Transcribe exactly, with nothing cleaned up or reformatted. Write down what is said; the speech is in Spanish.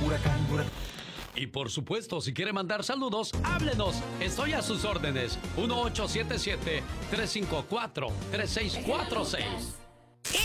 Huracán, huracán. Y por supuesto, si quiere mandar saludos, háblenos. Estoy a sus órdenes. uno ocho siete siete, tres cinco cuatro, tres seis cuatro seis.